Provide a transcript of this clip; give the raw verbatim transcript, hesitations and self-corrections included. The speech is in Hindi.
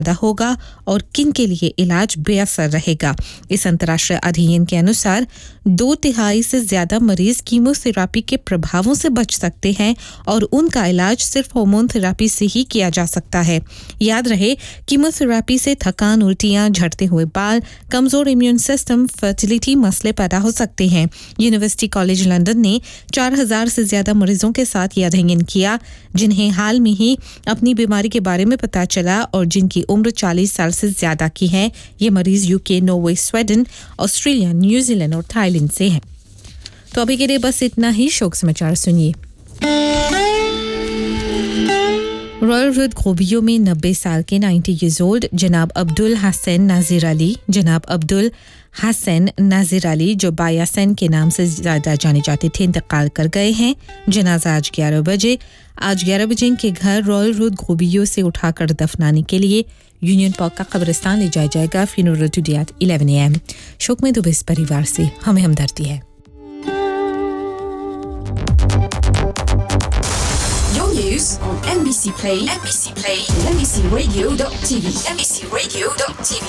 होगा और किन के लिए इलाज बेअसर रहेगा। इस अंतर्राष्ट्रीय अध्ययन के अनुसार दो तिहाई से ज्यादा मरीज कीमोथेरेपी के प्रभावों से बच सकते हैं और उनका इलाज सिर्फ हार्मोन थेरेपी से ही किया जा सकता है। याद रहे, कीमोथेरेपी से थकान, उल्टियां, झड़ते हुए बाल, कमजोर इम्यून सिस्टम, फर्टिलिटी मसले पैदा हो सकते हैं। यूनिवर्सिटी कॉलेज लंदन ने चार हजार से ज्यादा मरीजों के साथ यह अध्ययन किया जिन्हें हाल में ही अपनी बीमारी के बारे में पता चला और जिनकी उम्र चालीस साल से ज्यादा की है। ये मरीज UK, Norway, Sweden, Australia, New Zealand और थाईलैंड से हैं। तो अभी के लिए बस इतना ही। शोक समाचार सुनिए। रॉयल रोड ग्रोबियो में नब्बे साल के नब्बे ईयर्स ओल्ड जनाब अब्दुल हसन नाजिर अली जनाब अब्दुल हसन नाजिर अली जो बायासन के नाम से ज़्यादा जाने जाते थे, इंतकाल कर गए हैं। जनाजा आज ग्यारह बजे आज ग्यारह बजे इनके घर रॉयल रोड ग्रोबियो से उठाकर दफनाने के लिए यूनियन पार्क का कब्रिस्तान ले जाया जाएगा। Funeral today at eleven A M. शोक में दुबे इस परिवार से हमें हमदर्दी है। News on N B C Play, N B C Play, N B C Radio dot T V, N B C Radio dot T V.